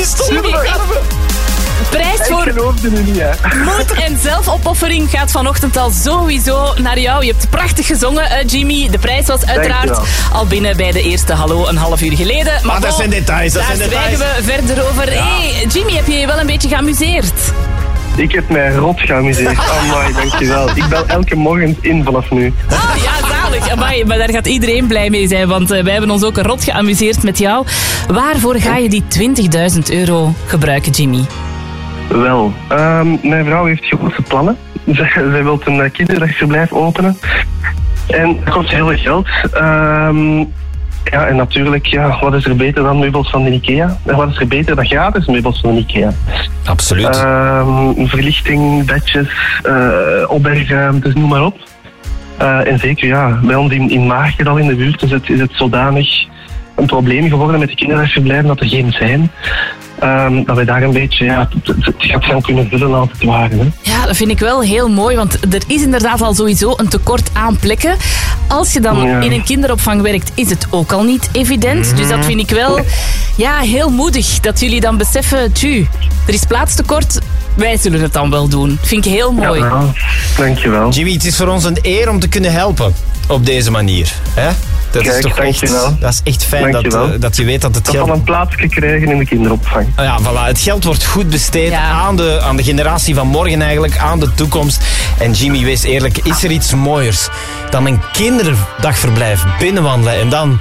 Jimmy stond op armen. Prijs voor moed en zelfopoffering gaat vanochtend al sowieso naar jou. Je hebt prachtig gezongen, Jimmy. De prijs was uiteraard al binnen bij de eerste hallo een half uur geleden. Maar dat zijn details. Daar zwijgen we verder over. Ja. Hey, Jimmy, heb je je wel een beetje geamuseerd? Ik heb mij rot geamuseerd. Amai, dankjewel. Ik bel elke morgen in vanaf nu. Ah, ja, zalig. Amai, maar daar gaat iedereen blij mee zijn, want wij hebben ons ook rot geamuseerd met jou. Waarvoor ga je die €20.000 gebruiken, Jimmy? Wel, mijn vrouw heeft grote plannen. Zij wil een kinderdagverblijf openen. En dat kost heel veel geld. Ja, en natuurlijk, ja, wat is er beter dan meubels van de IKEA? En wat is er beter dan gratis meubels van de IKEA? Absoluut. Verlichting, bedjes, opbergruimtes, noem maar op. En zeker, ja, bij ons in Maarten al in de buurt is het zodanig een probleem geworden met de kinderdagverblijven dat er geen zijn. Dat wij daar een beetje het gat gaan kunnen vullen als het ware. Hè. Ja, dat vind ik wel heel mooi, want er is inderdaad al sowieso een tekort aan plekken. Als je dan in een kinderopvang werkt, is het ook al niet evident. Dus dat vind ik wel heel moedig, dat jullie dan beseffen, er is plaatstekort, wij zullen het dan wel doen. Vind ik heel mooi. Ja, dankjewel. Jimmy, het is voor ons een eer om te kunnen helpen op deze manier. Hè? Dat is toch echt, dat is echt fijn dat je weet dat het geld... Dat we een plaatsje krijgen in de kinderopvang. Ja, voilà. Het geld wordt goed besteed aan de generatie van morgen eigenlijk, aan de toekomst. En Jimmy, wees eerlijk, is er iets mooiers dan een kinderdagverblijf binnenwandelen en dan...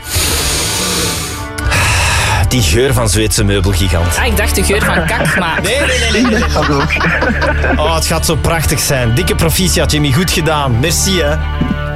Die geur van Zweedse meubelgigant. Ah, ik dacht de geur van kak, maar... Nee. Dat ook. Oh, het gaat zo prachtig zijn. Dikke proficiat, Jimmy. Goed gedaan. Merci, hè.